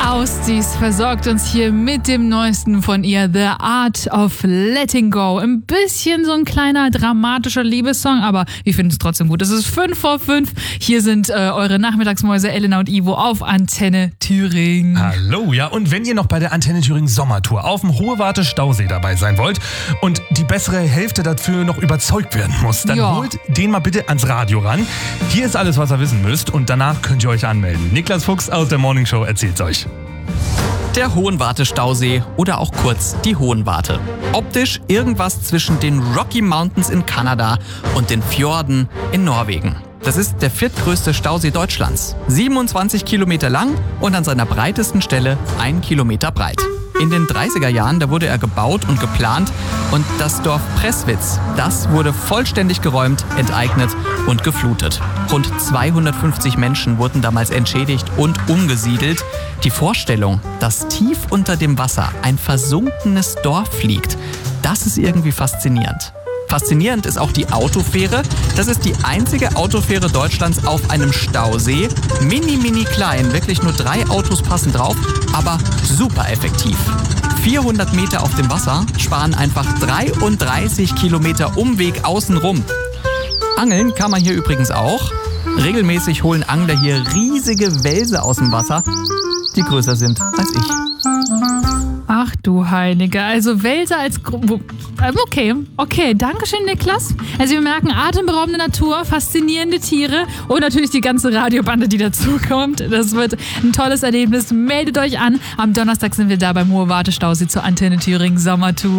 Ausziehs versorgt uns hier mit dem Neuesten von ihr, The Art of Letting Go. Ein bisschen so ein kleiner dramatischer Liebessong, aber wir finden es trotzdem gut. Es ist 5:05. Hier sind eure Nachmittagsmäuse Elena und Ivo auf Antenne Thüringen. Hallo, ja, und wenn ihr noch bei der Antenne Thüringen Sommertour auf dem Hohe-Warte Stausee dabei sein wollt und die bessere Hälfte dafür noch überzeugt werden muss, dann holt den mal bitte ans Radio ran. Hier ist alles, was ihr wissen müsst, und danach könnt ihr euch anmelden. Niklas Fuchs aus der Morning Show erzählt's euch. Der Hohenwarte-Stausee oder auch kurz die Hohenwarte. Optisch irgendwas zwischen den Rocky Mountains in Kanada und den Fjorden in Norwegen. Das ist der viertgrößte Stausee Deutschlands. 27 Kilometer lang und an seiner breitesten Stelle 1 Kilometer breit. In den 30er Jahren, da wurde er gebaut und geplant, und das Dorf Presswitz, das wurde vollständig geräumt, enteignet und geflutet. Rund 250 Menschen wurden damals entschädigt und umgesiedelt. Die Vorstellung, dass tief unter dem Wasser ein versunkenes Dorf liegt, das ist irgendwie faszinierend. Faszinierend ist auch die Autofähre. Das ist die einzige Autofähre Deutschlands auf einem Stausee. Mini klein, wirklich nur 3 Autos passen drauf, aber super effektiv. 400 Meter auf dem Wasser sparen einfach 33 Kilometer Umweg außenrum. Angeln kann man hier übrigens auch. Regelmäßig holen Angler hier riesige Welse aus dem Wasser, die größer sind als ich. Ach du Heilige, also Wälse als... Okay, danke schön, Niklas. Also wir merken atemberaubende Natur, faszinierende Tiere und natürlich die ganze Radiobande, die dazukommt. Das wird ein tolles Erlebnis. Meldet euch an. Am Donnerstag sind wir da beim Hohe-Warte Stausee zur Antenne Thüringen Sommertour.